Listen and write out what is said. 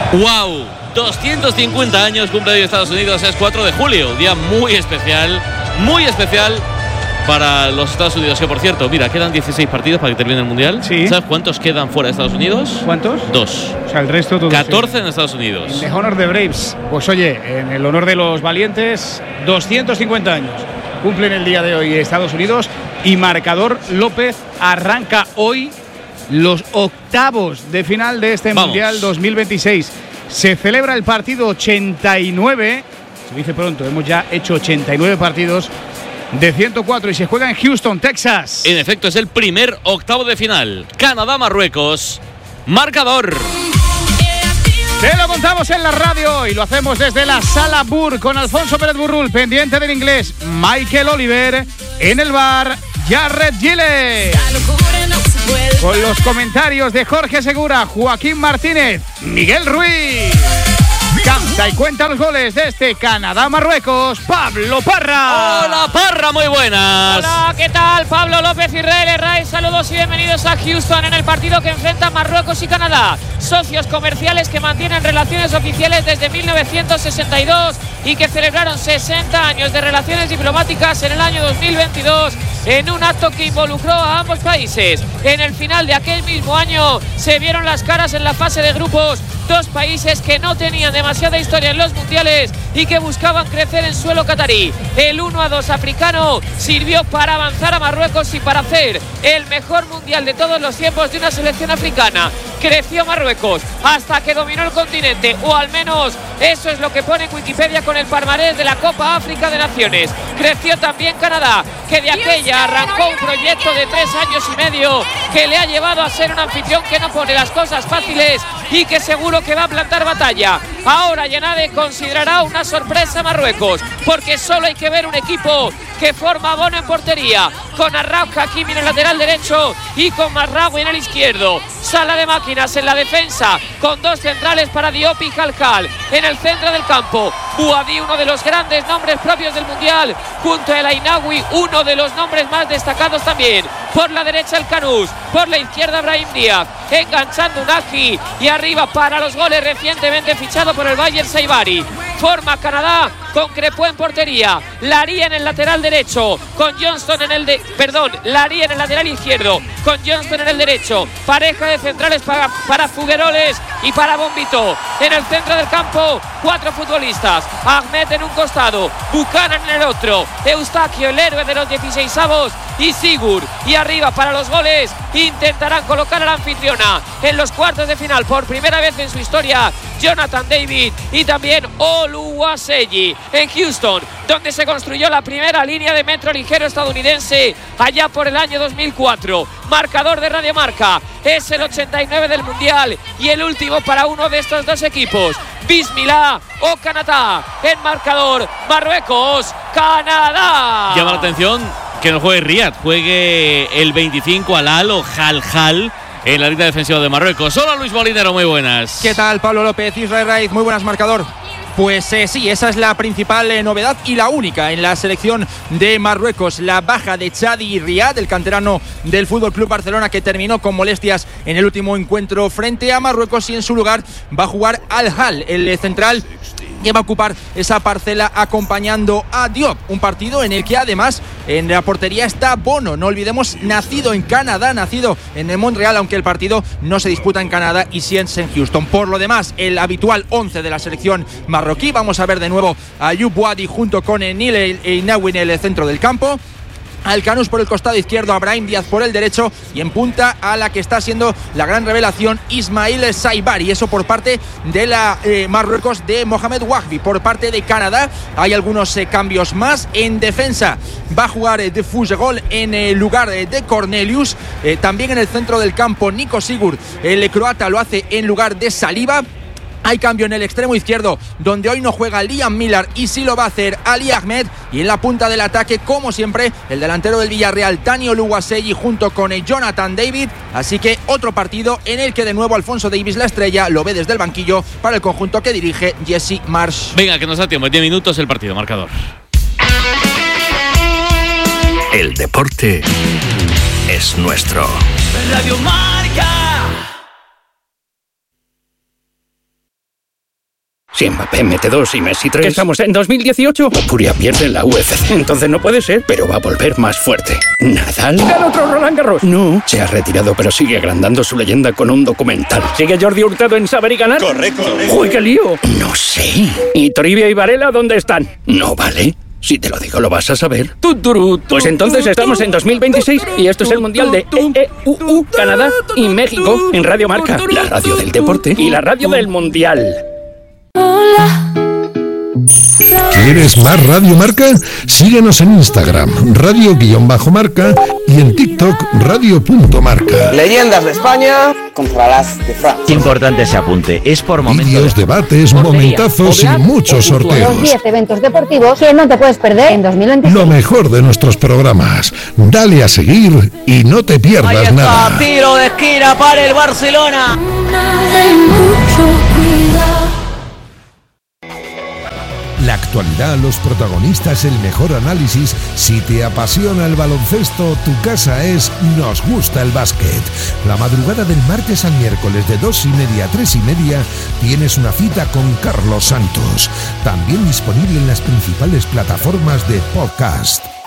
¡Wow! 250 años cumple hoy Estados Unidos, es 4 de julio, día muy especial para los Estados Unidos, que por cierto, mira, quedan 16 partidos para que termine el Mundial. Sí. ¿Sabes cuántos quedan fuera de Estados Unidos? ¿Cuántos? 2. O sea, el resto todos. 14 en Estados Unidos. En honor de Braves. Pues oye, en el honor de los valientes, 250 años cumplen el día de hoy Estados Unidos, y marcador López arranca hoy los octavos de final de este Mundial 2026. Se celebra el partido 89, se dice pronto, hemos ya hecho 89 partidos de 104 y se juega en Houston, Texas. En efecto, es el primer octavo de final. Canadá-Marruecos. Marcador. Te lo contamos en la radio y lo hacemos desde la Sala Burr con Alfonso Pérez Burrul, pendiente del inglés Michael Oliver, en el bar Jarred Gilles. Con los comentarios de Jorge Segura, Joaquín Martínez, Miguel Ruiz. Canta y cuenta los goles de este Canadá-Marruecos, Pablo Parra. Hola Parra, muy buenas. Hola, ¿qué tal? Pablo López y Rey Herray, saludos y bienvenidos a Houston en el partido que enfrenta Marruecos y Canadá. Socios comerciales que mantienen relaciones oficiales desde 1962 y que celebraron 60 años de relaciones diplomáticas en el año 2022 en un acto que involucró a ambos países. En el final de aquel mismo año se vieron las caras en la fase de grupos, dos países que no tenían demasiada historia en los mundiales y que buscaban crecer en suelo catarí. El 1-2 africano sirvió para avanzar a Marruecos y para hacer el mejor mundial de todos los tiempos de una selección africana. Creció Marruecos hasta que dominó el continente, o al menos eso es lo que pone en Wikipedia con el palmarés de la Copa África de Naciones. Creció también Canadá, que de aquella arrancó un proyecto de 3 años y medio que le ha llevado a ser un anfitrión que no pone las cosas fáciles y que seguro que va a plantar batalla. Ahora Yenade considerará una sorpresa Marruecos, porque solo hay que ver un equipo que forma Bono en portería, con Arraf Hakimi en el lateral derecho y con Marraoui en el izquierdo. Sala de máquinas en la defensa, con dos centrales para Diop y Jalcal. En el centro del campo, Bouhaddi, uno de los grandes nombres propios del Mundial, junto a El Ainaoui, uno de los nombres más destacados también. Por la derecha el Canús, por la izquierda Brahim Díaz, enganchando Unagi, y arriba para los goles recientemente fichado por el Bayer Saibari. Forma Canadá con Crepó en portería, Larí en el lateral derecho, con Johnston en el Larí en el lateral izquierdo, con Johnston en el derecho. Pareja de centrales para Fugueroles y para Bombito. En el centro del campo, 4 futbolistas: Ahmed en un costado, Buchanan en el otro, Eustaquio, el héroe de los 16avos, y Sigur. Y arriba para los goles intentarán colocar a la anfitriona en los cuartos de final por primera vez en su historia, Jonathan David y también Oluwaseyi. En Houston, donde se construyó la primera línea de metro ligero estadounidense allá por el año 2004. Marcador de Radio Marca, es el 89 del Mundial y el último para uno de estos dos equipos. Bismillah o Canadá. En marcador, Marruecos, Canadá. Llama la atención que no juegue Riyad, juegue el 25 Alal o Jaljal en la línea defensiva de Marruecos. Hola Luis Molinero, muy buenas. ¿Qué tal? Pablo López, Israel Raiz, muy buenas, marcador. Pues sí, esa es la principal novedad y la única en la selección de Marruecos. La baja de Chadi Riyad, el canterano del FC Barcelona, que terminó con molestias en el último encuentro frente a Marruecos, y en su lugar va a jugar Al-Hal, el central que va a ocupar esa parcela acompañando a Diop. Un partido en el que además en la portería está Bono, no olvidemos, nacido en Canadá, nacido en Montreal, aunque el partido no se disputa en Canadá y sí en Houston. Por lo demás, el habitual 11 de la selección marroquí. Vamos a ver de nuevo a Ayoub Bouhaddi junto con Enil Ainaoui en el centro del campo. Al Canús por el costado izquierdo, a Brahim Díaz por el derecho, y en punta a la que está siendo la gran revelación, Ismail Saibari. Eso por parte de la Marruecos de Mohamed Wahbi. Por parte de Canadá hay algunos cambios más. En defensa va a jugar de Fugegol en el lugar de Cornelius. También en el centro del campo, Nico Sigur, el croata, lo hace en lugar de Saliba. Hay cambio en el extremo izquierdo, donde hoy no juega Liam Millar y sí lo va a hacer Ali Ahmed. Y en la punta del ataque, como siempre, el delantero del Villarreal, Dani Oluwaseyi, junto con Jonathan David. Así que otro partido en el que de nuevo Alfonso Davies, la estrella, lo ve desde el banquillo para el conjunto que dirige Jesse Marsh. Venga, que nos da tiempo, 10 minutos el partido, marcador. El deporte es nuestro. Radio Marca. Si Mbappé mete 2 y Messi 3... ¿Que estamos en 2018? Topuria pierde en la UFC. Entonces no puede ser. Pero va a volver más fuerte. ¿Nadal? ¿Gana otro Roland Garros? No, se ha retirado pero sigue agrandando su leyenda con un documental. ¿Sigue Jordi Hurtado en Saber y Ganar? Correcto. ¡Uy, qué lío! No sé. ¿Y Toribia y Varela dónde están? No vale. Si te lo digo, lo vas a saber. Pues entonces estamos en 2026 y esto es el Mundial de EEUU, Canadá y México en Radio Marca. La radio del deporte Y la radio del Mundial. ¿Quieres más Radio Marca? Síguenos en Instagram, radio_marca y en TikTok, radio.marca. Leyendas de España contra las de Francia. Importante ese apunte, es por momentos. Vídeos, debates, momentazos y muchos sorteos. Los 10 eventos deportivos que no te puedes perder en 2026. Lo mejor de nuestros programas. Dale a seguir y no te pierdas nada. Tiro de esquina para el Barcelona. La actualidad, los protagonistas, el mejor análisis. Si te apasiona el baloncesto, tu casa es Nos Gusta el Básquet. La madrugada del martes al miércoles de 2:30 a 3:30 tienes una cita con Carlos Santos. También disponible en las principales plataformas de podcast.